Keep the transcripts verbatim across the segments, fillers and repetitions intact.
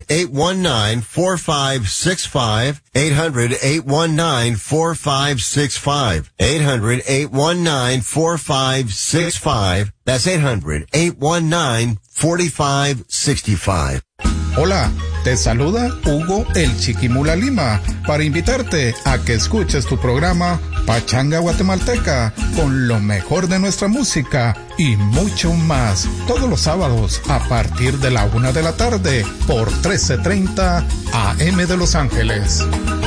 eight one nine, four five six five. eight hundred, eight one nine, four five six five. eight hundred, eight one nine, four five six five. That's eight hundred, eight one nine, four five six five. Hola, te saluda Hugo el Chiquimula Lima para invitarte a que escuches tu programa Pachanga Guatemalteca con lo mejor de nuestra música y mucho más todos los sábados a partir de la una de la tarde por trece treinta A M de Los Ángeles.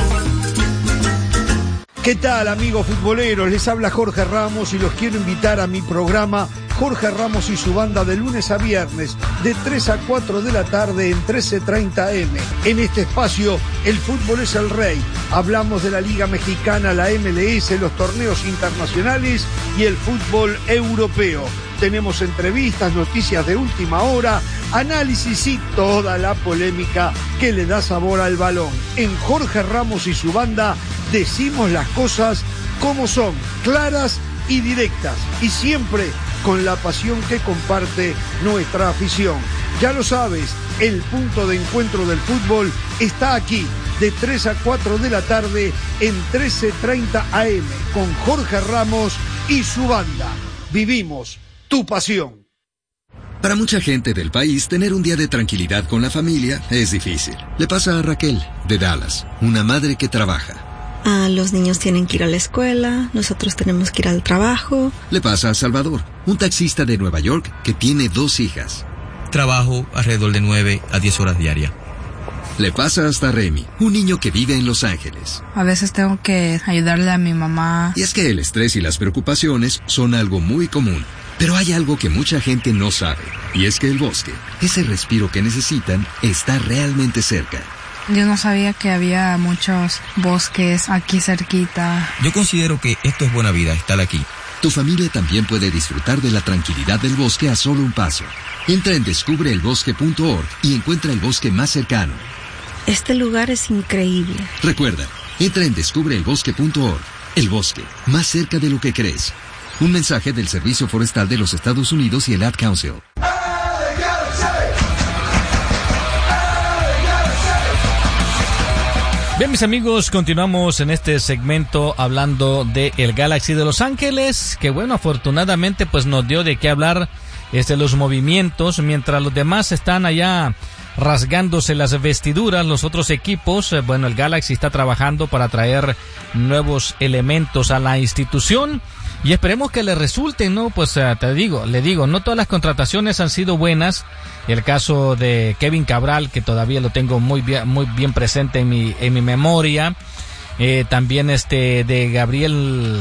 ¿Qué tal, amigos futboleros? Les habla Jorge Ramos y los quiero invitar a mi programa Jorge Ramos y su banda de lunes a viernes de tres a cuatro de la tarde en trece treinta A M. En este espacio, el fútbol es el rey. Hablamos de la Liga Mexicana, la M L S, los torneos internacionales y el fútbol europeo. Tenemos entrevistas, noticias de última hora, análisis y toda la polémica que le da sabor al balón. En Jorge Ramos y su banda decimos las cosas como son, claras y directas, y siempre con la pasión que comparte nuestra afición. Ya lo sabes, el punto de encuentro del fútbol está aquí, de tres a cuatro de la tarde en trece treinta A M, con Jorge Ramos y su banda. Vivimos tu pasión. Para mucha gente del país, tener un día de tranquilidad con la familia es difícil. Le pasa a Raquel, de Dallas, una madre que trabaja. Ah, los niños tienen que ir a la escuela, nosotros tenemos que ir al trabajo. Le pasa a Salvador, un taxista de Nueva York que tiene dos hijas. Trabajo alrededor de nueve a diez horas diarias. Le pasa hasta Remy, un niño que vive en Los Ángeles. A veces tengo que ayudarle a mi mamá. Y es que el estrés y las preocupaciones son algo muy común. Pero hay algo que mucha gente no sabe, y es que el bosque, ese respiro que necesitan, está realmente cerca. Yo no sabía que había muchos bosques aquí cerquita. Yo considero que esto es buena vida, estar aquí. Tu familia también puede disfrutar de la tranquilidad del bosque a solo un paso. Entra en descubre el bosque punto org y encuentra el bosque más cercano. Este lugar es increíble. Recuerda, entra en descubre el bosque punto org. El bosque, más cerca de lo que crees. Un mensaje del Servicio Forestal de los Estados Unidos y el Ad Council. Bien, mis amigos, continuamos en este segmento hablando de el Galaxy de Los Ángeles, que bueno, afortunadamente pues nos dio de qué hablar este, los movimientos, mientras los demás están allá rasgándose las vestiduras, los otros equipos, eh, bueno, el Galaxy está trabajando para traer nuevos elementos a la institución. Y esperemos que le resulten, ¿no? Pues uh, te digo, le digo, no todas las contrataciones han sido buenas. El caso de Kevin Cabral, que todavía lo tengo muy bien, muy bien presente en mi, en mi memoria. Eh, también este de Gabriel.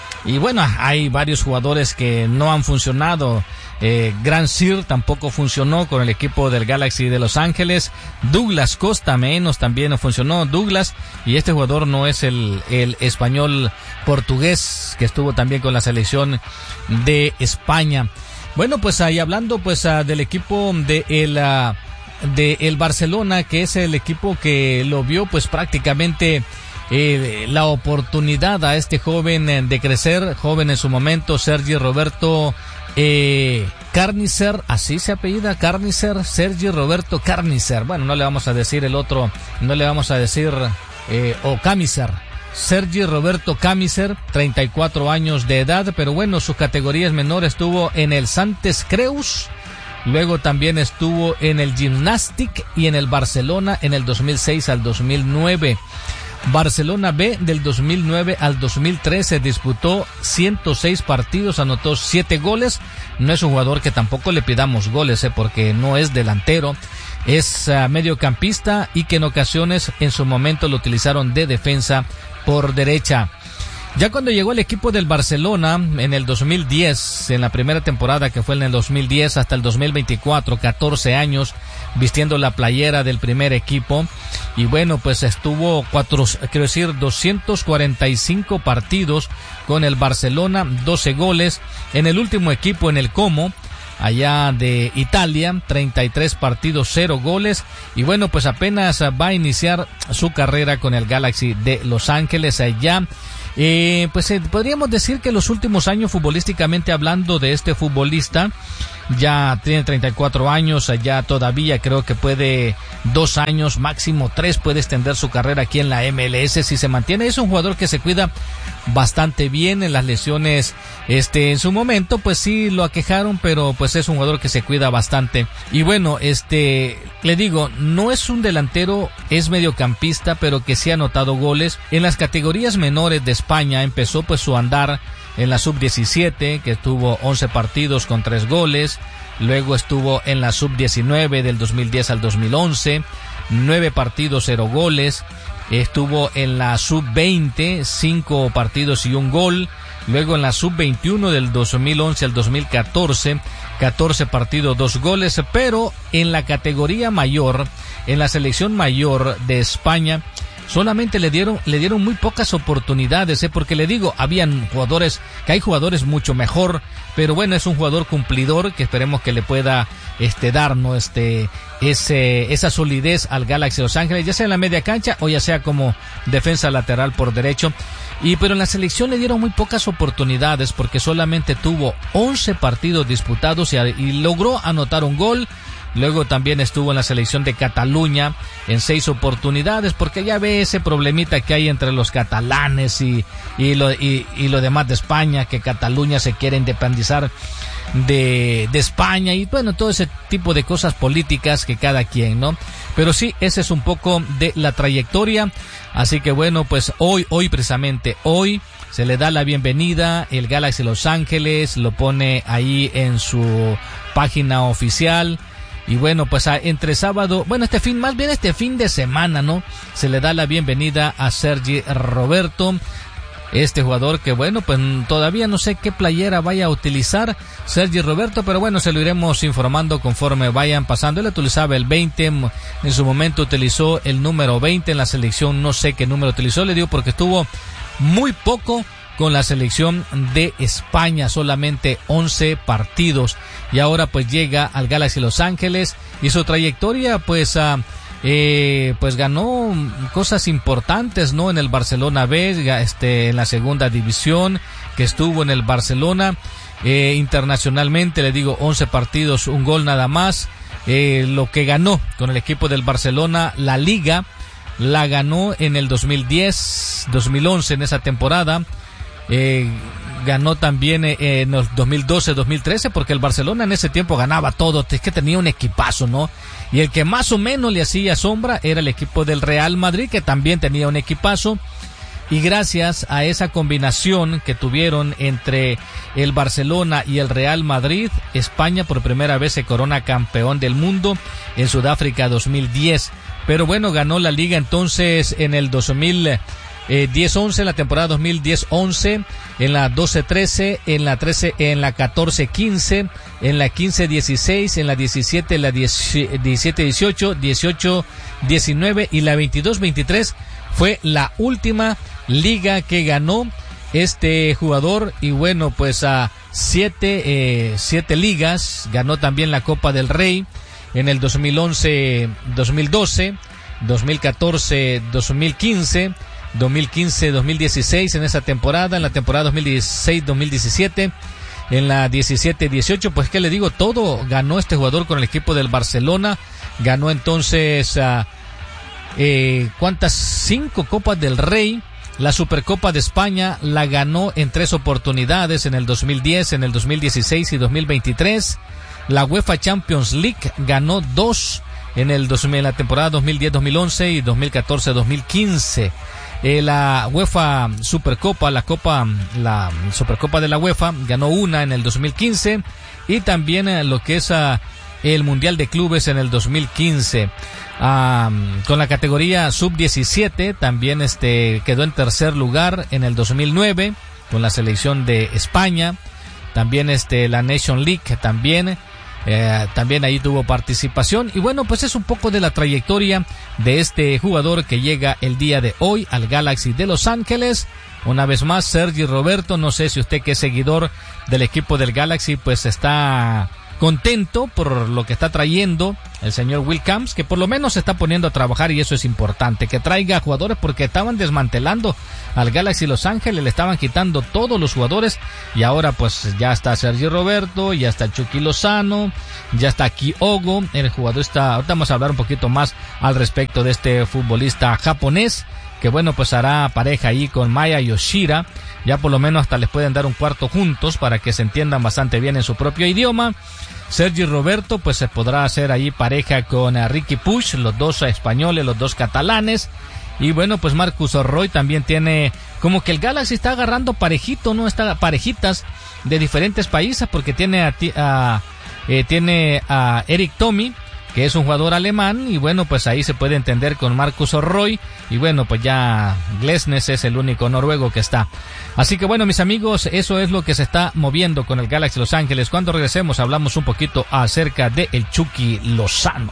Y bueno, hay varios jugadores que no han funcionado. Eh, Gran Sir tampoco funcionó con el equipo del Galaxy de Los Ángeles. Douglas Costa menos también no funcionó. Douglas, y este jugador no es el, el español portugués que estuvo también con la selección de España. Bueno, pues ahí hablando pues uh, del equipo de el, uh, de el Barcelona, que es el equipo que lo vio pues prácticamente eh, la oportunidad a este joven eh, de crecer, joven en su momento, Sergi Roberto Eh, Carnicer, así se apellida, Carnicer, Sergi Roberto Carnicer. Bueno, no le vamos a decir el otro, no le vamos a decir, eh, o Camicer. Sergi Roberto Camicer, treinta y cuatro años de edad, pero bueno, sus categorías menores estuvo en el Santes Creus, luego también estuvo en el Gimnàstic y en el Barcelona en el dos mil seis al dos mil nueve. Barcelona B del dos mil nueve al dos mil trece disputó ciento seis partidos, anotó siete goles. No es un jugador que tampoco le pidamos goles, eh, porque no es delantero, es uh, mediocampista y que en ocasiones en su momento lo utilizaron de defensa por derecha. Ya cuando llegó el equipo del Barcelona en el dos mil diez, en la primera temporada que fue en el dos mil diez hasta el dos mil veinticuatro, catorce años vistiendo la playera del primer equipo, y bueno, pues estuvo cuatro, quiero decir, doscientos cuarenta y cinco partidos con el Barcelona, doce goles. En el último equipo, en el Como, allá de Italia, treinta y tres partidos, cero goles, y bueno, pues apenas va a iniciar su carrera con el Galaxy de Los Ángeles allá. Eh, pues eh, podríamos decir que los últimos años futbolísticamente hablando de este futbolista, ya tiene treinta y cuatro años, ya todavía creo que puede dos años, máximo tres, puede extender su carrera aquí en la M L S si se mantiene. Es un jugador que se cuida bastante bien. En las lesiones, este, en su momento, pues sí lo aquejaron, pero pues es un jugador que se cuida bastante. Y bueno, este, le digo, no es un delantero, es mediocampista, pero que sí ha anotado goles. En las categorías menores de España empezó pues su andar en la sub diecisiete, que tuvo once partidos con tres goles. Luego estuvo en la sub diecinueve del dos mil diez al dos mil once, nueve partidos, cero goles. Estuvo en la sub veinte, cinco partidos y un gol. Luego en la sub veintiuno del dos mil once al dos mil catorce, catorce partidos, dos goles. Pero en la categoría mayor, en la selección mayor de España, solamente le dieron le dieron muy pocas oportunidades, ¿eh? Porque le digo, habían jugadores, que hay jugadores mucho mejor, pero bueno, es un jugador cumplidor que esperemos que le pueda este dar no este ese esa solidez al Galaxy de Los Ángeles, ya sea en la media cancha o ya sea como defensa lateral por derecho. Y pero en la selección le dieron muy pocas oportunidades porque solamente tuvo once partidos disputados y, y logró anotar un gol. Luego también estuvo en la selección de Cataluña en seis oportunidades, porque ya ve ese problemita que hay entre los catalanes y, y, lo, y, y lo demás de España, que Cataluña se quiere independizar de, de España y bueno, todo ese tipo de cosas políticas que cada quien, ¿no? Pero sí, ese es un poco de la trayectoria. Así que bueno, pues hoy, hoy precisamente, hoy se le da la bienvenida. El Galaxy Los Ángeles lo pone ahí en su página oficial. Y bueno, pues a, entre sábado, bueno, este fin, más bien este fin de semana, ¿no? Se le da la bienvenida a Sergi Roberto, este jugador que bueno, pues todavía no sé qué playera vaya a utilizar Sergi Roberto, pero bueno, se lo iremos informando conforme vayan pasando. Él utilizaba el veinte, en su momento utilizó el número veinte en la selección, no sé qué número utilizó, le digo porque estuvo muy poco con la selección de España, solamente once partidos, y ahora pues llega al Galaxy Los Ángeles y su trayectoria pues uh, eh, pues ganó cosas importantes, ¿no? En el Barcelona B, este, en la segunda división, que estuvo en el Barcelona, eh, internacionalmente, le digo, once partidos, un gol nada más. Eh, lo que ganó con el equipo del Barcelona, la Liga, la ganó en el dos mil diez, dos mil once, en esa temporada. Eh, ganó también eh, en los dos mil doce, dos mil trece, porque el Barcelona en ese tiempo ganaba todo, es que tenía un equipazo, ¿no? Y el que más o menos le hacía sombra era el equipo del Real Madrid, que también tenía un equipazo. Y gracias a esa combinación que tuvieron entre el Barcelona y el Real Madrid, España por primera vez se corona campeón del mundo en Sudáfrica dos mil diez. Pero bueno, ganó la Liga entonces en el dos mil diez once, en la temporada dos mil diez once, en la doce trece, en la trece, en la catorce quince, en la quince dieciséis, en la diecisiete, en la diecisiete dieciocho, dieciocho diecinueve y la veintidós veintitrés fue la última liga que ganó este jugador. Y bueno, pues a siete, eh, siete ligas, ganó también la Copa del Rey en el dos mil once, dos mil doce, dos mil catorce, dos mil quince, dos mil quince, dos mil dieciséis en esa temporada, en la temporada dos mil dieciséis, dos mil diecisiete, en la diecisiete dieciocho, pues qué le digo, todo ganó este jugador con el equipo del Barcelona. Ganó entonces uh, eh, ¿cuántas? Cinco Copas del Rey. La Supercopa de España la ganó en tres oportunidades, en el dos mil diez, en el dos mil dieciséis y dos mil veintitrés. La UEFA Champions League ganó dos en el dos mil, en la temporada dos mil diez, dos mil once y dos mil catorce, dos mil quince. Eh, la UEFA Supercopa, la Copa, la Supercopa de la UEFA, ganó una en el dos mil quince y también eh, lo que es uh, el Mundial de Clubes en el dos mil quince. Uh, con la categoría sub diecisiete también este quedó en tercer lugar en el dos mil nueve con la selección de España. También este la Nation League también Eh, también ahí tuvo participación. Y bueno, pues es un poco de la trayectoria de este jugador que llega el día de hoy al Galaxy de Los Ángeles. Una vez más, Sergi Roberto, no sé si usted que es seguidor del equipo del Galaxy, pues está contento por lo que está trayendo el señor Will Camps, que por lo menos se está poniendo a trabajar, y eso es importante, que traiga jugadores, porque estaban desmantelando al Galaxy Los Ángeles, le estaban quitando todos los jugadores, y ahora pues ya está Sergi Roberto, ya está Chucky Lozano, ya está Kyogo, el jugador está, ahorita vamos a hablar un poquito más al respecto de este futbolista japonés, que bueno, pues hará pareja ahí con Maya Yoshida, ya por lo menos hasta les pueden dar un cuarto juntos para que se entiendan bastante bien en su propio idioma. Sergi Roberto pues se podrá hacer ahí pareja con uh, Ricky Puig, los dos españoles, los dos catalanes, y bueno, pues Marcus Roy también tiene, como que el Galaxy está agarrando parejito, ¿no? Está parejitas de diferentes países, porque tiene a, a eh, tiene a Eric Tommy, que es un jugador alemán, y bueno, pues ahí se puede entender con Marcus Roy, y bueno, pues ya Glesnes es el único noruego que está. Así que bueno, mis amigos, eso es lo que se está moviendo con el Galaxy Los Ángeles. Cuando regresemos hablamos un poquito acerca de el Chucky Lozano.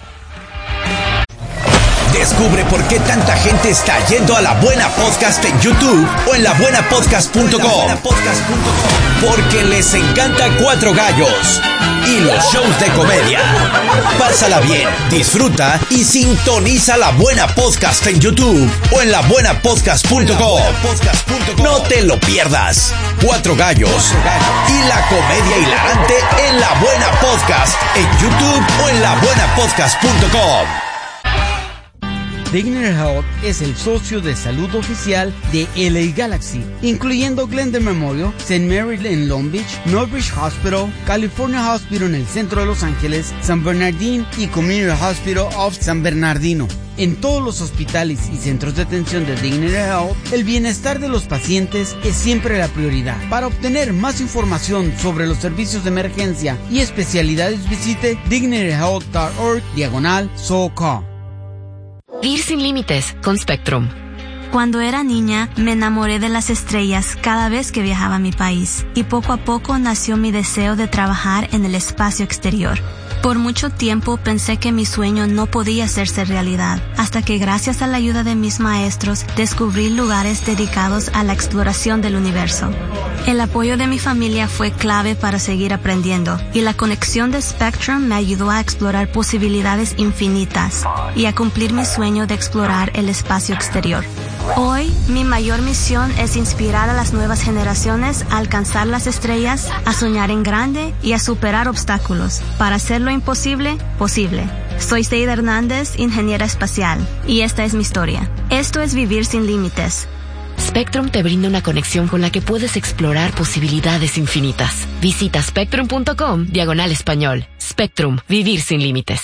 Descubre por qué tanta gente está yendo a La Buena Podcast en YouTube o en la buena podcast punto com. Porque les encanta Cuatro Gallos y los shows de comedia. Pásala bien, disfruta y sintoniza La Buena Podcast en YouTube o en la buena podcast punto com. No te lo pierdas. Cuatro Gallos y la comedia hilarante en La Buena Podcast en YouTube o en la buena podcast punto com. Dignity Health es el socio de salud oficial de L A Galaxy, incluyendo Glendale Memorial, Saint Mary en Long Beach, Northbridge Hospital, California Hospital en el centro de Los Ángeles, San Bernardino y Community Hospital of San Bernardino. En todos los hospitales y centros de atención de Dignity Health, el bienestar de los pacientes es siempre la prioridad. Para obtener más información sobre los servicios de emergencia y especialidades, visite dignity health punto org diagonal SoCal. Vivir sin límites con Spectrum. Cuando era niña, me enamoré de las estrellas cada vez que viajaba a mi país, y poco a poco nació mi deseo de trabajar en el espacio exterior. Por mucho tiempo pensé que mi sueño no podía hacerse realidad, hasta que gracias a la ayuda de mis maestros descubrí lugares dedicados a la exploración del universo. El apoyo de mi familia fue clave para seguir aprendiendo, y la conexión de Spectrum me ayudó a explorar posibilidades infinitas y a cumplir mi sueño de explorar el espacio exterior. Hoy, mi mayor misión es inspirar a las nuevas generaciones a alcanzar las estrellas, a soñar en grande y a superar obstáculos, para hacer lo imposible, posible. Soy Seida Hernández, ingeniera espacial, y esta es mi historia. Esto es Vivir sin Límites. Spectrum te brinda una conexión con la que puedes explorar posibilidades infinitas. Visita spectrum punto com diagonal español. Spectrum, vivir sin límites.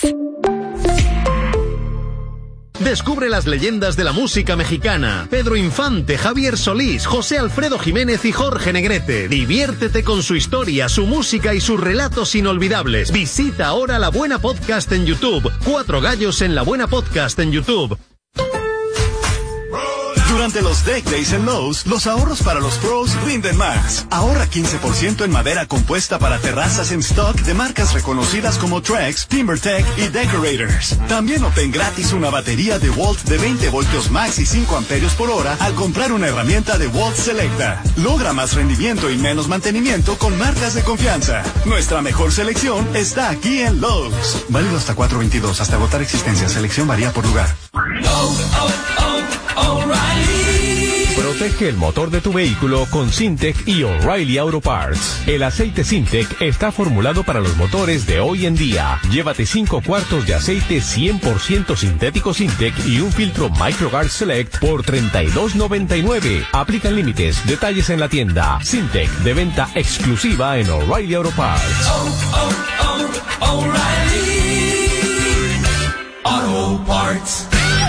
Descubre las leyendas de la música mexicana. Pedro Infante, Javier Solís, José Alfredo Jiménez y Jorge Negrete. Diviértete con su historia, su música y sus relatos inolvidables. Visita ahora La Buena Podcast en YouTube. Cuatro Gallos en La Buena Podcast en YouTube. Durante los Deck Days en Lowe's, los ahorros para los pros rinden más. Ahorra quince por ciento en madera compuesta para terrazas en stock de marcas reconocidas como Trex, TimberTech y Decorators. También obtén gratis una batería de Walt de veinte voltios max y cinco amperios por hora al comprar una herramienta de Walt Selecta. Logra más rendimiento y menos mantenimiento con marcas de confianza. Nuestra mejor selección está aquí en Lowe's. Válido hasta cuatro veintidós, hasta agotar existencia. Selección varía por lugar. Oh, oh, oh, O'Reilly. Protege el motor de tu vehículo con Syntec y O'Reilly Auto Parts. El aceite Syntec está formulado para los motores de hoy en día. Llévate cinco cuartos de aceite cien por ciento sintético Syntec y un filtro MicroGuard Select por treinta y dos noventa y nueve. Aplican límites. Detalles en la tienda. Syntec, de venta exclusiva en O'Reilly Auto Parts. Oh, oh, oh, O'Reilly Auto Parts.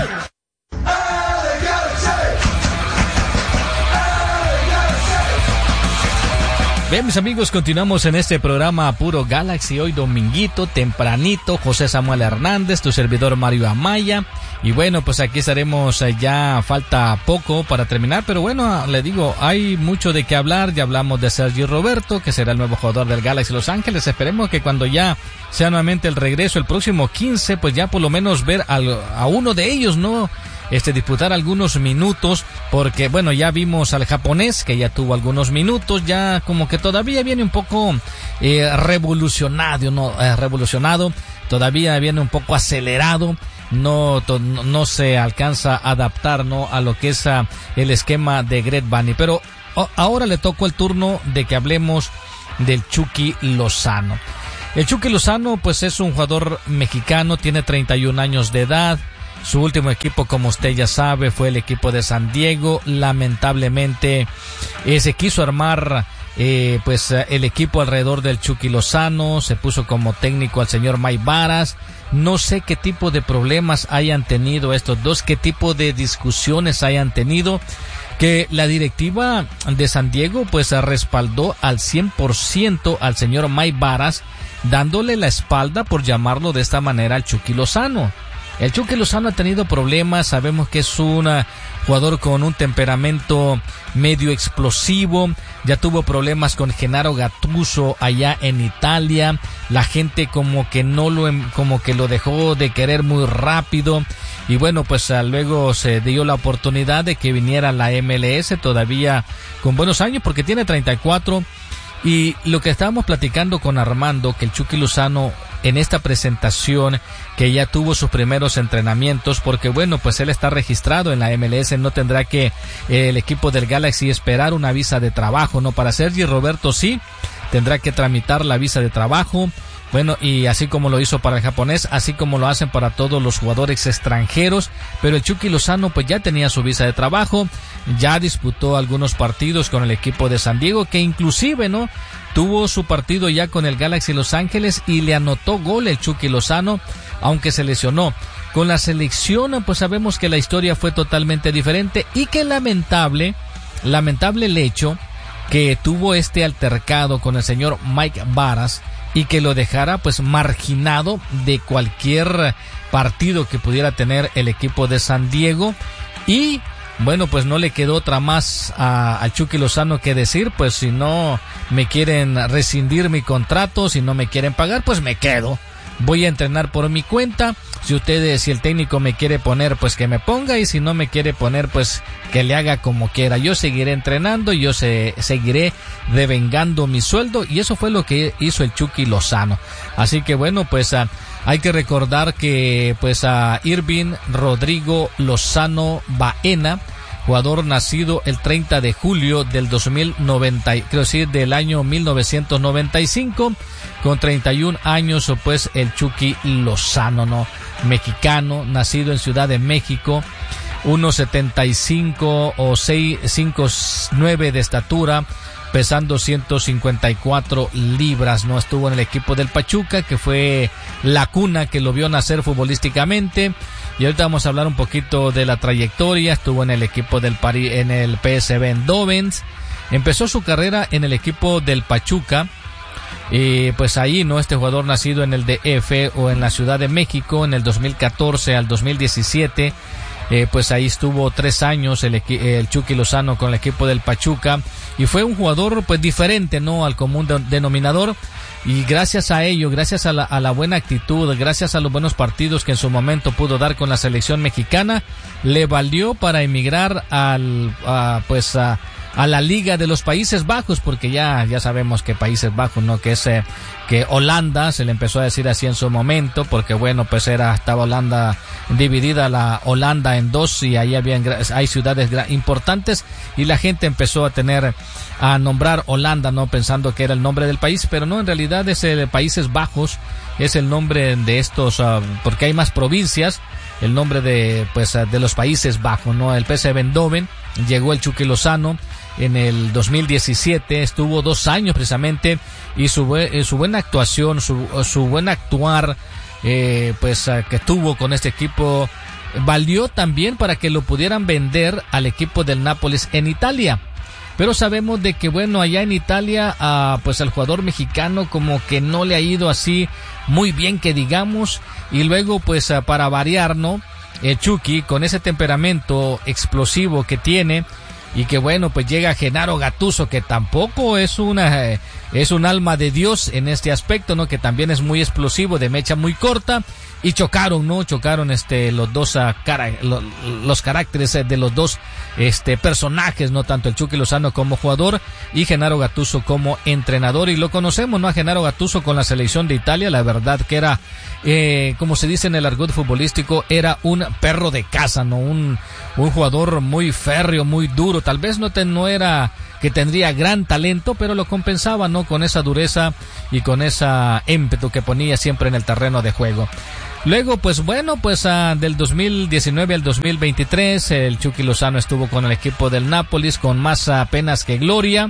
Bien, mis amigos, continuamos en este programa Puro Galaxy, hoy dominguito, tempranito, José Samuel Hernández, tu servidor Mario Amaya, y bueno, pues aquí estaremos, ya falta poco para terminar, pero bueno, le digo, hay mucho de qué hablar, ya hablamos de Sergi Roberto, que será el nuevo jugador del Galaxy Los Ángeles, esperemos que cuando ya sea nuevamente el regreso, el próximo quince, pues ya por lo menos ver a, a uno de ellos, ¿no?, este disputar algunos minutos, porque bueno, ya vimos al japonés que ya tuvo algunos minutos, ya como que todavía viene un poco eh, revolucionado, ¿no? Eh, revolucionado, todavía viene un poco acelerado. No, to, no, no se alcanza a adaptar, ¿no?, a lo que es uh, el esquema de Greg Vanney. Pero oh, ahora le tocó el turno de que hablemos del Chucky Lozano. El Chucky Lozano pues es un jugador mexicano, tiene treinta y un años de edad. Su último equipo, como usted ya sabe, fue el equipo de San Diego. Lamentablemente eh, se quiso armar eh, pues el equipo alrededor del Chucky Lozano, se puso como técnico al señor Mike Varas. No sé qué tipo de problemas hayan tenido estos dos, qué tipo de discusiones hayan tenido, que la directiva de San Diego pues respaldó al cien por ciento al señor Mike Varas, dándole la espalda, por llamarlo de esta manera, al Chucky Lozano. El Chucky Lozano ha tenido problemas, sabemos que es un jugador con un temperamento medio explosivo, ya tuvo problemas con Gennaro Gattuso allá en Italia, la gente como que no lo, como que lo dejó de querer muy rápido, y bueno, pues luego se dio la oportunidad de que viniera a la M L S, todavía con buenos años, porque tiene treinta y cuatro, y lo que estábamos platicando con Armando, que el Chucky Lozano en esta presentación, que ya tuvo sus primeros entrenamientos, porque bueno, pues él está registrado en la M L S, no tendrá que eh, el equipo del Galaxy esperar una visa de trabajo, ¿no? Para Sergi Roberto sí, tendrá que tramitar la visa de trabajo, bueno, y así como lo hizo para el japonés, así como lo hacen para todos los jugadores extranjeros, pero el Chucky Lozano pues ya tenía su visa de trabajo, ya disputó algunos partidos con el equipo de San Diego, que inclusive, ¿no?, tuvo su partido ya con el Galaxy Los Ángeles y le anotó gol el Chucky Lozano, aunque se lesionó. Con la selección, pues sabemos que la historia fue totalmente diferente y que lamentable, lamentable el hecho que tuvo este altercado con el señor Mike Varas y que lo dejara pues marginado de cualquier partido que pudiera tener el equipo de San Diego. Y bueno, pues no le quedó otra más a, a Chucky Lozano que decir, pues si no me quieren rescindir mi contrato, si no me quieren pagar, pues me quedo. Voy a entrenar por mi cuenta. Si ustedes, si el técnico me quiere poner, pues que me ponga, y si no me quiere poner, pues que le haga como quiera. Yo seguiré entrenando, yo se, seguiré devengando mi sueldo, y eso fue lo que hizo el Chucky Lozano. Así que bueno, pues uh, hay que recordar que pues a uh, Irving Rodrigo Lozano Baena, jugador nacido el treinta de julio del dos mil noventa, creo decir del año mil novecientos noventa y cinco, con treinta y un años, pues el Chucky Lozano, ¿no?, mexicano, nacido en Ciudad de México, uno setenta y cinco o seis, cinco, nueve de estatura, pesando ciento cincuenta y cuatro libras, ¿no? Estuvo en el equipo del Pachuca, que fue la cuna que lo vio nacer futbolísticamente. Y ahorita vamos a hablar un poquito de la trayectoria. Estuvo en el equipo del París, en el P S V Eindhoven. Empezó su carrera en el equipo del Pachuca. Y pues ahí, ¿no?, este jugador nacido en el D F o en la Ciudad de México, en el dos mil catorce al dos mil diecisiete, eh, pues ahí estuvo tres años el, el Chucky Lozano con el equipo del Pachuca, y fue un jugador pues diferente, ¿no?, al común de, denominador. Y gracias a ello, gracias a la, a la buena actitud, gracias a los buenos partidos que en su momento pudo dar con la selección mexicana, le valió para emigrar al, a, pues a, a la Liga de los Países Bajos, porque ya, ya sabemos que Países Bajos, ¿no?, que es, eh, que Holanda, se le empezó a decir así en su momento, porque bueno, pues era, estaba Holanda dividida, la Holanda en dos, y ahí había, hay ciudades importantes, y la gente empezó a tener, a nombrar Holanda, ¿no?, pensando que era el nombre del país, pero no, en realidad es el Países Bajos, es el nombre de estos, uh, porque hay más provincias, el nombre de, pues, uh, de los Países Bajos, ¿no? El P S V Eindhoven, llegó el Chucky Lozano en el dos mil diecisiete, estuvo dos años precisamente, y su, eh, su buena actuación, su, su buen actuar, eh, pues uh, que tuvo con este equipo, valió también para que lo pudieran vender al equipo del Nápoles en Italia. Pero sabemos de que bueno, allá en Italia, uh, pues al jugador mexicano como que no le ha ido así muy bien, que digamos, y luego pues uh, para variar, ¿no?, el Chucky, con ese temperamento explosivo que tiene, y que bueno, pues llega Genaro Gattuso, que tampoco es una eh, es un alma de Dios en este aspecto, ¿no? Que también es muy explosivo, de mecha muy corta, y chocaron, ¿no? Chocaron este los dos uh, cara, lo, los caracteres de los dos este personajes, no tanto el Chucky Lozano como jugador y Genaro Gattuso como entrenador, y lo conocemos, ¿no? A Genaro Gattuso con la selección de Italia, la verdad que era eh, como se dice en el argot futbolístico, era un perro de casa, ¿no? Un un jugador muy férreo, muy duro, tal vez no te, no era que tendría gran talento, pero lo compensaba, ¿no? Con esa dureza y con esa ímpetu que ponía siempre en el terreno de juego. Luego, pues bueno, pues uh, del dos mil diecinueve al dos mil veintitrés, el Chucky Lozano estuvo con el equipo del Nápoles con más uh, penas que gloria.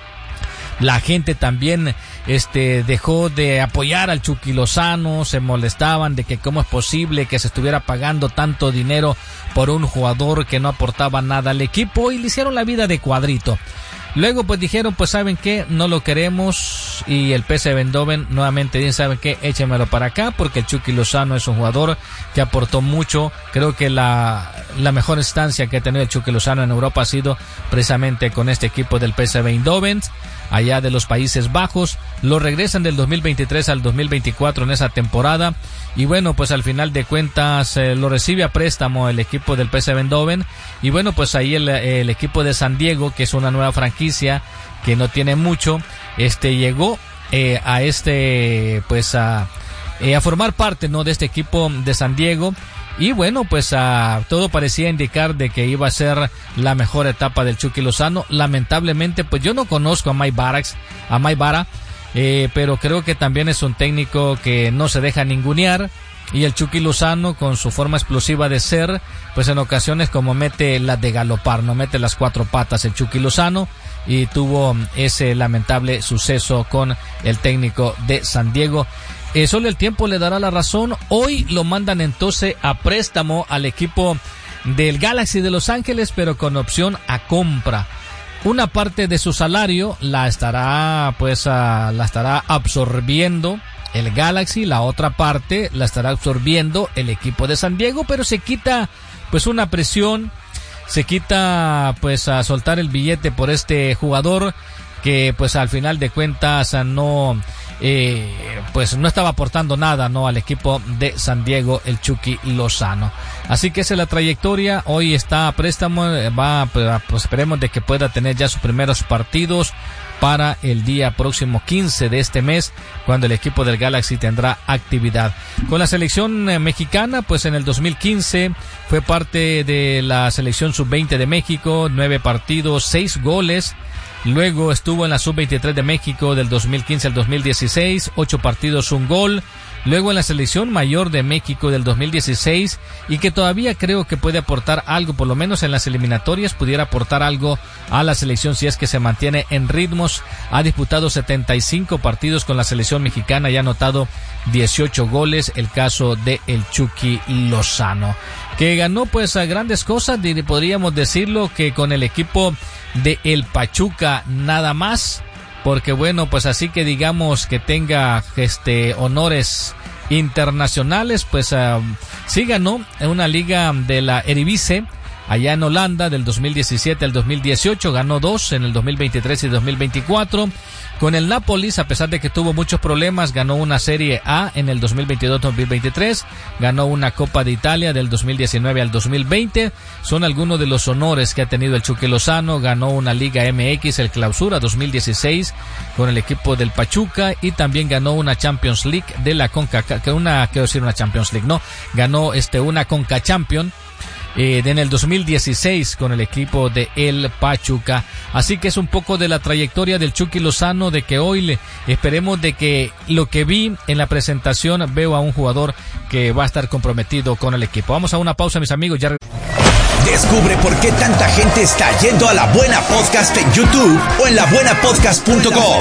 La gente también este dejó de apoyar al Chucky Lozano, se molestaban de que cómo es posible que se estuviera pagando tanto dinero por un jugador que no aportaba nada al equipo, y le hicieron la vida de cuadrito. Luego pues dijeron, pues saben qué, no lo queremos, y el P S V Eindhoven nuevamente dice, saben qué, échemelo para acá, porque el Chucky Lozano es un jugador que aportó mucho. Creo que la, la mejor instancia que ha tenido el Chucky Lozano en Europa ha sido precisamente con este equipo del P S V Eindhoven, allá de los Países Bajos. Lo regresan del dos mil veintitrés al dos mil veinticuatro en esa temporada, y bueno, pues al final de cuentas eh, lo recibe a préstamo el equipo del P S V Eindhoven, y bueno, pues ahí el, el equipo de San Diego, que es una nueva franquicia que no tiene mucho, este llegó eh, a este pues a, eh, a formar parte, ¿no?, de este equipo de San Diego. Y bueno, pues uh, todo parecía indicar de que iba a ser la mejor etapa del Chucky Lozano. Lamentablemente, pues yo no conozco a Mike Barax, a Mike Bara, eh, pero creo que también es un técnico que no se deja ningunear. Y el Chucky Lozano, con su forma explosiva de ser, pues en ocasiones como mete la de galopar, no mete las cuatro patas el Chucky Lozano, y tuvo ese lamentable suceso con el técnico de San Diego. Eh, solo el tiempo le dará la razón. Hoy lo mandan entonces a préstamo al equipo del Galaxy de Los Ángeles, pero con opción a compra. Una parte de su salario la estará pues a, la estará absorbiendo el Galaxy, la otra parte la estará absorbiendo el equipo de San Diego, pero se quita pues una presión, se quita pues a soltar el billete por este jugador que pues al final de cuentas no eh, pues no estaba aportando nada, no, al equipo de San Diego, el Chucky Lozano. Así que esa es la trayectoria. Hoy está a préstamo, va, pues esperemos de que pueda tener ya sus primeros partidos para el día próximo quince de este mes, cuando el equipo del Galaxy tendrá actividad. Con la selección eh, mexicana, pues en el dos mil quince fue parte de la selección sub veinte de México, nueve partidos, seis goles. Luego estuvo en la sub veintitrés de México del dos mil quince al dos mil dieciséis, ocho partidos, un gol. Luego en la selección mayor de México del dos mil dieciséis, y que todavía creo que puede aportar algo, por lo menos en las eliminatorias pudiera aportar algo a la selección si es que se mantiene en ritmos. Ha disputado setenta y cinco partidos con la selección mexicana y ha anotado dieciocho goles, el caso de el Chucky Lozano, que ganó pues a grandes cosas, podríamos decirlo que con el equipo de el Pachuca nada más, porque bueno, pues así que digamos que tenga este honores internacionales, pues uh, sí ganó en una liga de la Eredivisie allá en Holanda del dos mil diecisiete al dos mil dieciocho, ganó dos en el dos mil veintitrés y dos mil veinticuatro. Con el Nápoles, a pesar de que tuvo muchos problemas, ganó una Serie A en el dos mil veintidós dos mil veintitrés, ganó una Copa de Italia del dos mil diecinueve al dos mil veinte. Son algunos de los honores que ha tenido el Chucky Lozano. Ganó una Liga M X, el Clausura dos mil dieciséis, con el equipo del Pachuca, y también ganó una Champions League de la CONCACAF, una, quiero decir una Champions League, no, ganó este una Conca Champion Eh, en el dos mil dieciséis con el equipo de el Pachuca. Así que es un poco de la trayectoria del Chucky Lozano, de que hoy le esperemos de que lo que vi en la presentación, veo a un jugador que va a estar comprometido con el equipo. Vamos a una pausa, mis amigos. Ya... Descubre por qué tanta gente está yendo a La Buena Podcast en YouTube o en la buena podcast punto com.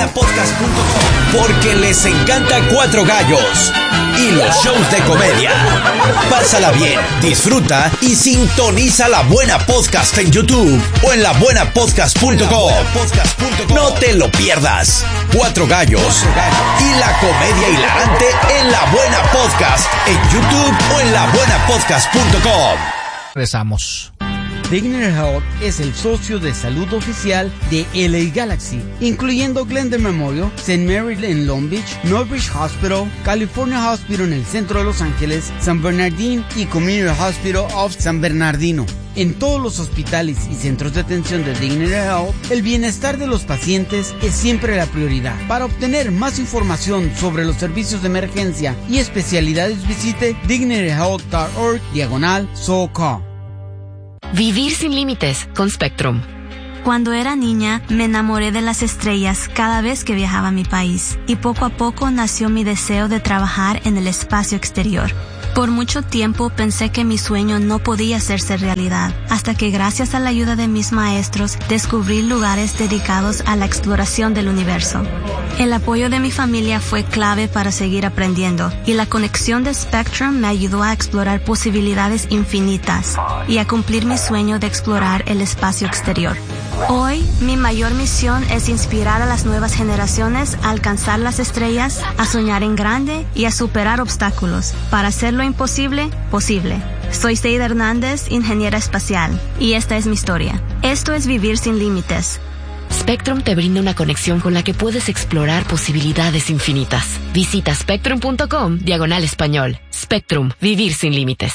Porque les encanta Cuatro Gallos y los shows de comedia. Pásala bien, disfruta y sintoniza La Buena Podcast en YouTube o en la buena podcast punto com. No te lo pierdas. Cuatro Gallos y la comedia hilarante en La Buena Podcast en YouTube o en la buena podcast punto com. Regresamos. Dignity Health es el socio de salud oficial de L A Galaxy, incluyendo Glendale Memorial, Saint Mary en Long Beach, Northridge Hospital, California Hospital en el centro de Los Ángeles, San Bernardino y Community Hospital of San Bernardino. En todos los hospitales y centros de atención de Dignity Health, el bienestar de los pacientes es siempre la prioridad. Para obtener más información sobre los servicios de emergencia y especialidades, visite dignity health punto org diagonal SoCal. Vivir sin límites con Spectrum. Cuando era niña, me enamoré de las estrellas cada vez que viajaba a mi país, y poco a poco nació mi deseo de trabajar en el espacio exterior. Por mucho tiempo pensé que mi sueño no podía hacerse realidad, hasta que gracias a la ayuda de mis maestros descubrí lugares dedicados a la exploración del universo. El apoyo de mi familia fue clave para seguir aprendiendo, y la conexión de Spectrum me ayudó a explorar posibilidades infinitas y a cumplir mi sueño de explorar el espacio exterior. Hoy, mi mayor misión es inspirar a las nuevas generaciones a alcanzar las estrellas, a soñar en grande y a superar obstáculos para hacer lo imposible posible. Soy Seida Hernández, ingeniera espacial, y esta es mi historia. Esto es Vivir sin Límites. Spectrum te brinda una conexión con la que puedes explorar posibilidades infinitas. Visita spectrum punto com diagonal español. Spectrum, vivir sin límites.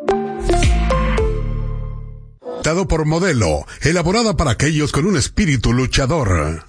Dado por Modelo, elaborada para aquellos con un espíritu luchador.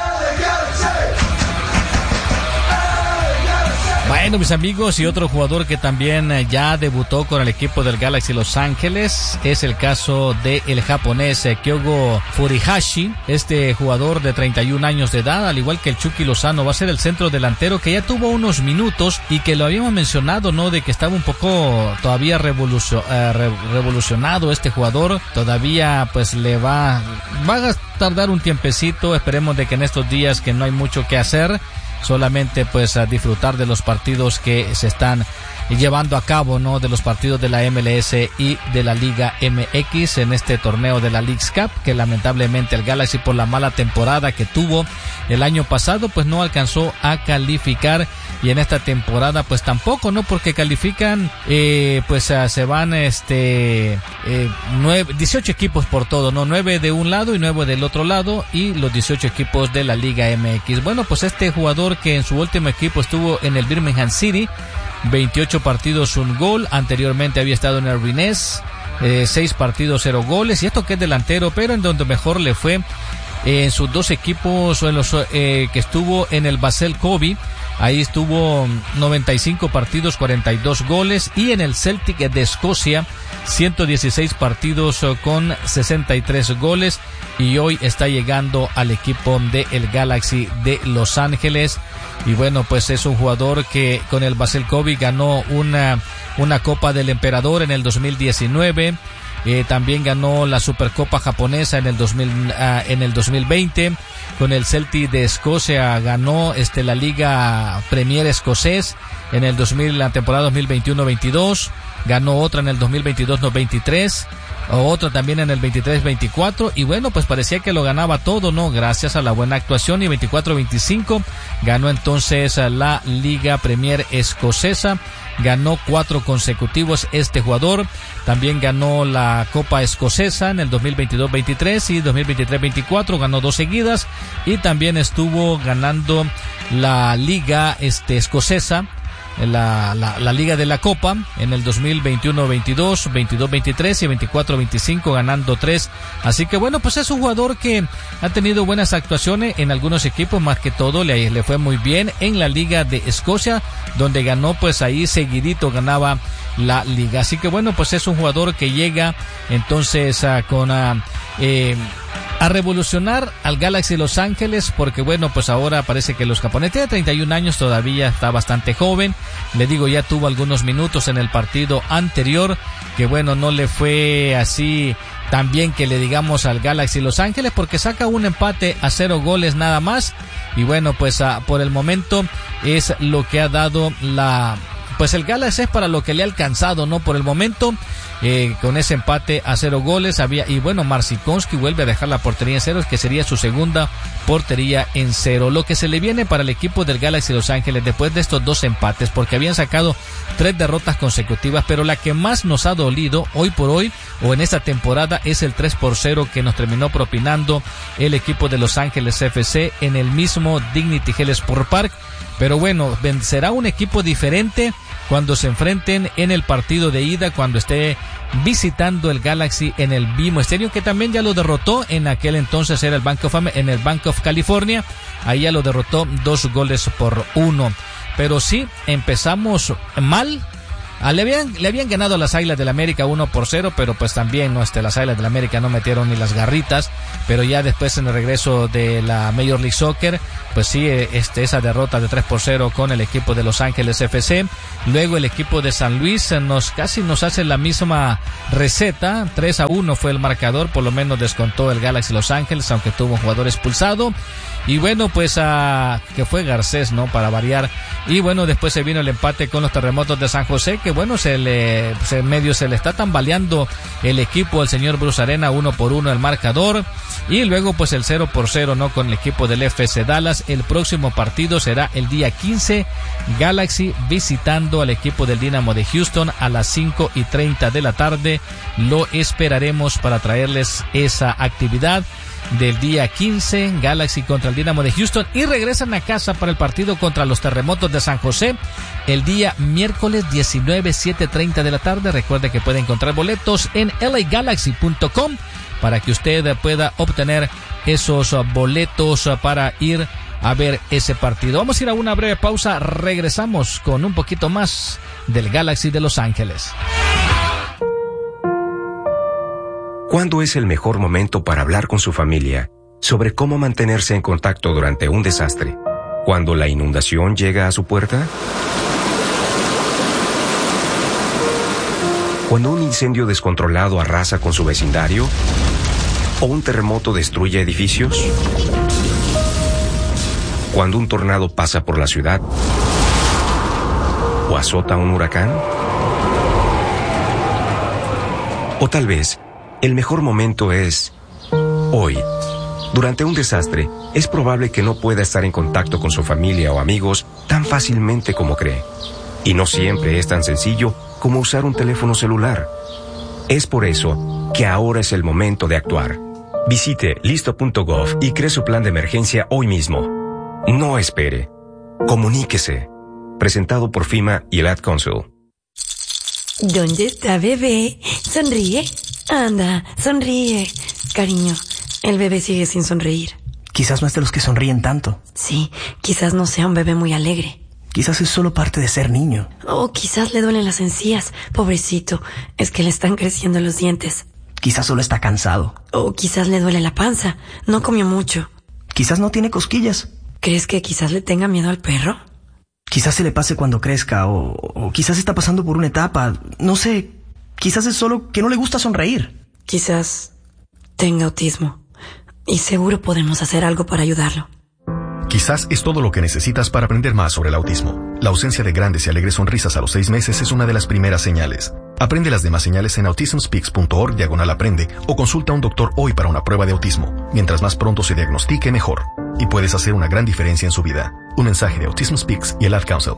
Bueno, mis amigos, y otro jugador que también ya debutó con el equipo del Galaxy Los Ángeles es el caso del japonés Kyogo Furihashi. Este jugador de treinta y un años de edad, al igual que el Chucky Lozano, va a ser el centro delantero que ya tuvo unos minutos y que lo habíamos mencionado, ¿no? De que estaba un poco todavía revolucio, eh, re, revolucionado este jugador. Todavía pues le va, va a tardar un tiempecito. Esperemos de que en estos días que no hay mucho que hacer, solamente pues a disfrutar de los partidos que se están llevando a cabo, ¿no? De los partidos de la M L S y de la Liga M X en este torneo de la Leagues Cup, que lamentablemente el Galaxy, por la mala temporada que tuvo el año pasado, pues no alcanzó a calificar, y en esta temporada pues tampoco, ¿no? Porque califican eh, pues uh, se van este eh, nueve, dieciocho equipos por todo, ¿no? nueve de un lado y nueve del otro lado, y los dieciocho equipos de la Liga M X. Bueno, pues este jugador que en su último equipo estuvo en el Birmingham City, veintiocho partidos, un gol. Anteriormente había estado en el Rennes, eh, seis partidos, cero goles. Y esto que es delantero, pero en donde mejor le fue eh, en sus dos equipos, o en los eh, que estuvo en el Basel Kobe. Ahí estuvo noventa y cinco partidos, cuarenta y dos goles. Y en el Celtic de Escocia, ciento dieciséis partidos con sesenta y tres goles. Y hoy está llegando al equipo de el Galaxy de Los Ángeles. Y bueno, pues es un jugador que con el Basel Kobe ganó una, una Copa del Emperador en el dos mil diecinueve. Eh, también ganó la Supercopa japonesa en el dos mil, uh, en el dos mil veinte. Con el Celtic de Escocia ganó este la Liga Premier escocés en el dos mil, la temporada dos mil veintiuno veintidós. Ganó otra en el dos mil veintidós veintitrés. Otra también en el veintitrés veinticuatro, y bueno, pues parecía que lo ganaba todo, ¿no? Gracias a la buena actuación. Y veinticuatro veinticinco ganó entonces la Liga Premier escocesa. Ganó cuatro consecutivos este jugador. También ganó la Copa escocesa en el dos mil veintidós veintitrés y dos mil veintitrés veinticuatro, ganó dos seguidas. Y también estuvo ganando la Liga este, escocesa, La, la, la Liga de la Copa en el dos mil veintiuno veintidós, veintidós veintitrés y veinticuatro veinticinco, ganando tres. Así que bueno, pues es un jugador que ha tenido buenas actuaciones en algunos equipos, más que todo le, le fue muy bien en la Liga de Escocia, donde ganó, pues ahí seguidito ganaba la liga. Así que bueno, pues es un jugador que llega entonces uh, con uh, eh, a revolucionar al Galaxy Los Ángeles, porque bueno, pues ahora parece que los japoneses, tiene treinta y un años, todavía está bastante joven. Le digo, ya tuvo algunos minutos en el partido anterior, que bueno, no le fue así tan bien que le digamos al Galaxy Los Ángeles, porque saca un empate a cero goles nada más. Y bueno, pues uh, por el momento es lo que ha dado la... Pues el Galaxy es para lo que le ha alcanzado, ¿no? Por el momento, eh, con ese empate a cero goles había, y bueno, Marcinkowski vuelve a dejar la portería en cero, que sería su segunda portería en cero. Lo que se le viene para el equipo del Galaxy Los Ángeles después de estos dos empates, porque habían sacado tres derrotas consecutivas, pero la que más nos ha dolido hoy por hoy o en esta temporada es el tres por cero que nos terminó propinando el equipo de Los Ángeles F C en el mismo Dignity Health Sport Park. Pero bueno, será un equipo diferente cuando se enfrenten en el partido de ida, cuando esté visitando el Galaxy en el B M O Stadium, que también ya lo derrotó. En aquel entonces era el Bank of, en el Bank of California. Ahí ya lo derrotó dos goles por uno. Pero sí, empezamos mal. Ah, le habían le habían ganado a las Águilas del América uno por cero, pero pues también no este las Águilas del América no metieron ni las garritas, pero ya después en el regreso de la Major League Soccer, pues sí, este esa derrota de tres por cero con el equipo de Los Ángeles F C. Luego el equipo de San Luis nos casi nos hace la misma receta, tres a uno fue el marcador, por lo menos descontó el Galaxy Los Ángeles, aunque tuvo un jugador expulsado. Y bueno, pues a que fue Garcés, ¿no? Para variar. Y bueno, después se vino el empate con los Terremotos de San José, que bueno, se le se medio se le está tambaleando el equipo al señor Bruce Arena, uno por uno el marcador. Y luego pues el cero por cero, ¿no? Con el equipo del F C Dallas. El próximo partido será el día quince, Galaxy visitando al equipo del Dynamo de Houston a las cinco y treinta de la tarde. Lo esperaremos para traerles esa actividad del día quince, Galaxy contra el Dynamo de Houston, y regresan a casa para el partido contra los Terremotos de San José el día miércoles diecinueve, siete treinta de la tarde. Recuerde que puede encontrar boletos en L A Galaxy punto com para que usted pueda obtener esos boletos para ir a ver ese partido. Vamos a ir a una breve pausa, regresamos con un poquito más del Galaxy de Los Ángeles. ¿Cuándo es el mejor momento para hablar con su familia sobre cómo mantenerse en contacto durante un desastre? ¿Cuando la inundación llega a su puerta? ¿Cuando un incendio descontrolado arrasa con su vecindario? ¿O un terremoto destruye edificios? ¿Cuando un tornado pasa por la ciudad? ¿O azota un huracán? O tal vez el mejor momento es hoy. Durante un desastre, es probable que no pueda estar en contacto con su familia o amigos tan fácilmente como cree. Y no siempre es tan sencillo como usar un teléfono celular. Es por eso que ahora es el momento de actuar. Visite listo punto gov y cree su plan de emergencia hoy mismo. No espere. Comuníquese. Presentado por FEMA y el Ad Council. ¿Dónde está bebé? Sonríe. Anda, sonríe. Cariño, el bebé sigue sin sonreír. Quizás no es de los que sonríen tanto. Sí, quizás no sea un bebé muy alegre. Quizás es solo parte de ser niño. O quizás le duelen las encías. Pobrecito, es que le están creciendo los dientes. Quizás solo está cansado. O quizás le duele la panza. No comió mucho. Quizás no tiene cosquillas. ¿Crees que quizás le tenga miedo al perro? Quizás se le pase cuando crezca, o, o quizás está pasando por una etapa. No sé, quizás es solo que no le gusta sonreír. Quizás tenga autismo. Y seguro podemos hacer algo para ayudarlo. Quizás es todo lo que necesitas para aprender más sobre el autismo. La ausencia de grandes y alegres sonrisas a los seis meses es una de las primeras señales. Aprende las demás señales en autismspeaks punto org diagonal aprende o consulta a un doctor hoy para una prueba de autismo. Mientras más pronto se diagnostique, mejor. Y puedes hacer una gran diferencia en su vida. Un mensaje de Autism Speaks y el Ad Council.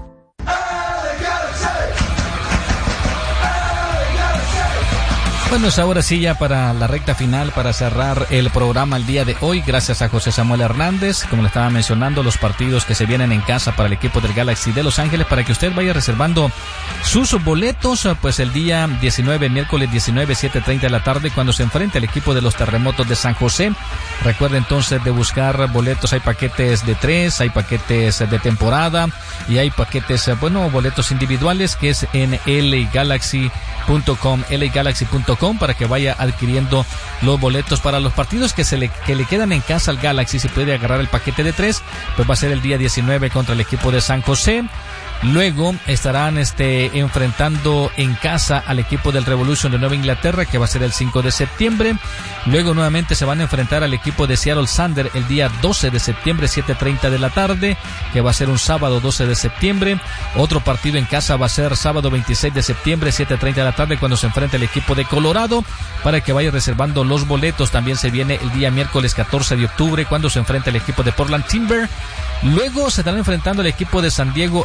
Bueno, es ahora sí ya para la recta final, para cerrar el programa el día de hoy. Gracias a José Samuel Hernández, como le estaba mencionando, los partidos que se vienen en casa para el equipo del Galaxy de Los Ángeles, para que usted vaya reservando sus boletos, pues el día diecinueve, miércoles diecinueve, siete treinta de la tarde, cuando se enfrente al equipo de los Terremotos de San José. Recuerde entonces de buscar boletos, hay paquetes de tres, hay paquetes de temporada y hay paquetes, bueno, boletos individuales, que es en L A Galaxy punto com, L A Galaxy punto com, para que vaya adquiriendo los boletos para los partidos que se le, que le quedan en casa al Galaxy. Si puede agarrar el paquete de tres, pues va a ser el día diecinueve contra el equipo de San José. Luego estarán este enfrentando en casa al equipo del Revolution de Nueva Inglaterra, que va a ser el cinco de septiembre. Luego nuevamente se van a enfrentar al equipo de Seattle Sander el día doce de septiembre, siete treinta de la tarde, que va a ser un sábado doce de septiembre. Otro partido en casa va a ser sábado veintiséis de septiembre, siete treinta de la tarde, cuando se enfrenta el equipo de Colorado, para que vaya reservando los boletos. También se viene el día miércoles catorce de octubre, cuando se enfrenta el equipo de Portland Timber. Luego se estarán enfrentando el equipo de San Diego, el ex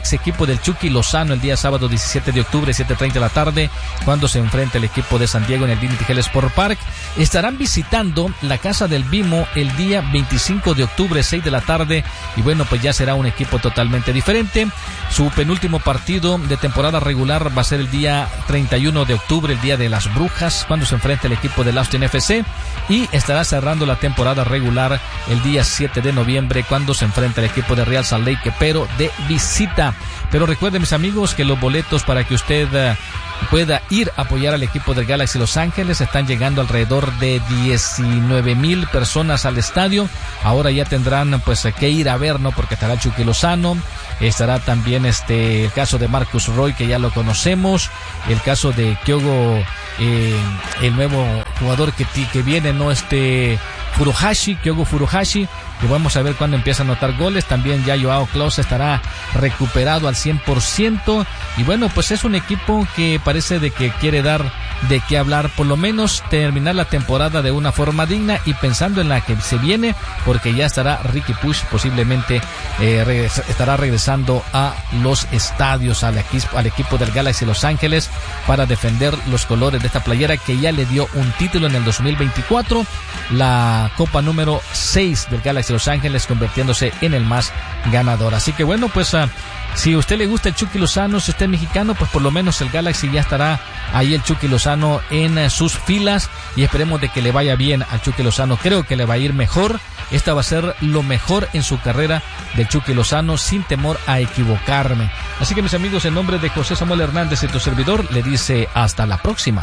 ex equipo del Chucky Lozano el día sábado diecisiete de octubre, siete treinta de la tarde, cuando se enfrenta el equipo de San Diego en el Dignity Health Sport Park. Estarán visitando la Casa del Bimo el día veinticinco de octubre, seis de la tarde, y bueno, pues ya será un equipo totalmente diferente. Su penúltimo partido de temporada regular va a ser el día treinta y uno de octubre, el día de las Brujas, cuando se enfrenta el equipo del Austin F C, y estará cerrando la temporada regular el día siete de noviembre, cuando se enfrenta el equipo de Real Salt Lake, pero de visita. Pero recuerden, mis amigos, que los boletos para que usted uh, pueda ir a apoyar al equipo del Galaxy Los Ángeles están llegando alrededor de diecinueve mil personas al estadio. Ahora ya tendrán pues que ir a ver, ¿no? Porque estará Chucky Lozano, estará también este el caso de Marcus Roy, que ya lo conocemos, el caso de Kyogo, eh, el nuevo jugador que, que viene, no este Furuhashi, Kyogo Furuhashi, que vamos a ver cuándo empieza a anotar goles. También ya Joao Klaus estará recuperado al cien por ciento, y bueno, pues es un equipo que parece de que quiere dar de qué hablar, por lo menos terminar la temporada de una forma digna y pensando en la que se viene, porque ya estará Ricky Puig, posiblemente eh, regres- estará regresando a los estadios, al, equi- al equipo del Galaxy Los Ángeles, para defender los colores de esta playera que ya le dio un título en el dos mil veinticuatro, la copa número seis del Galaxy Los Ángeles, convirtiéndose en el más ganador. Así que bueno, pues uh, si a usted le gusta el Chucky Lozano, si usted es mexicano, pues por lo menos el Galaxy ya estará ahí, el Chucky Lozano en uh, sus filas, y esperemos de que le vaya bien al Chucky Lozano. Creo que le va a ir mejor. Esta va a ser lo mejor en su carrera del Chucky Lozano, sin temor a equivocarme. Así que, mis amigos, en nombre de José Samuel Hernández y tu servidor, le dice hasta la próxima.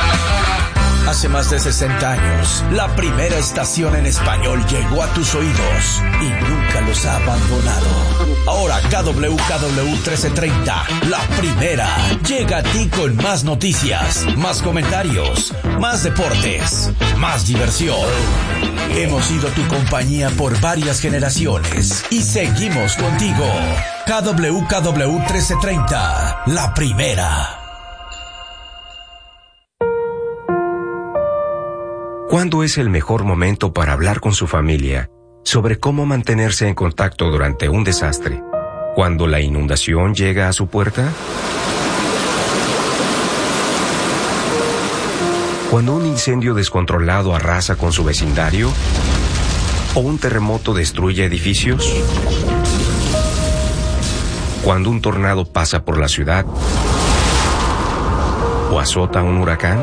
Hace más de sesenta años, la primera estación en español llegó a tus oídos y nunca los ha abandonado. Ahora K W K W trece treinta, la primera, llega a ti con más noticias, más comentarios, más deportes, más diversión. Hemos sido tu compañía por varias generaciones y seguimos contigo. K W K W trece treinta, la primera. ¿Cuándo es el mejor momento para hablar con su familia sobre cómo mantenerse en contacto durante un desastre? ¿Cuando la inundación llega a su puerta? ¿Cuando un incendio descontrolado arrasa con su vecindario? ¿O un terremoto destruye edificios? ¿Cuando un tornado pasa por la ciudad? ¿O azota un huracán?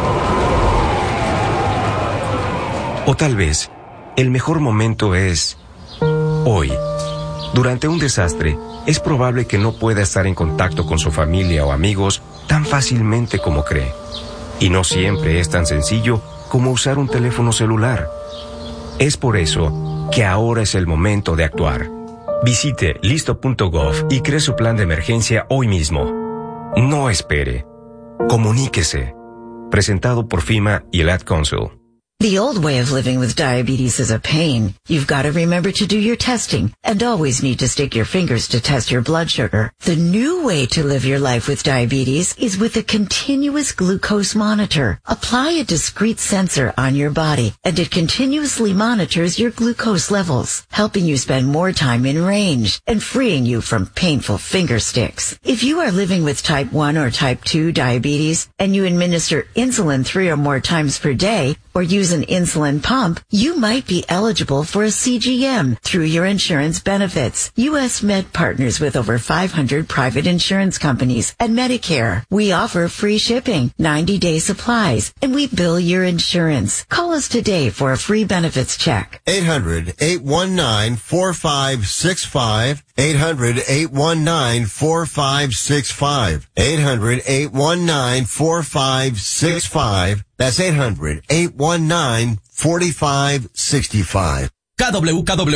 O tal vez, el mejor momento es hoy. Durante un desastre, es probable que no pueda estar en contacto con su familia o amigos tan fácilmente como cree. Y no siempre es tan sencillo como usar un teléfono celular. Es por eso que ahora es el momento de actuar. Visite listo punto gov y cree su plan de emergencia hoy mismo. No espere. Comuníquese. Presentado por FEMA y el Ad Council. The old way of living with diabetes is a pain. You've got to remember to do your testing and always need to stick your fingers to test your blood sugar. The new way to live your life with diabetes is with a continuous glucose monitor. Apply a discrete sensor on your body and it continuously monitors your glucose levels, helping you spend more time in range and freeing you from painful finger sticks. If you are living with type one or type two diabetes and you administer insulin three or more times per day, or use an insulin pump, you might be eligible for a C G M through your insurance benefits. U S Med partners with over five hundred private insurance companies and Medicare. We offer free shipping, ninety-day supplies, and we bill your insurance. Call us today for a free benefits check. eight hundred, eight one nine, four five six five. eight hundred, eight one nine, four five six five. eight hundred, eight one nine, four five six five. That's eight hundred, eight one nine, four five six five. K W K W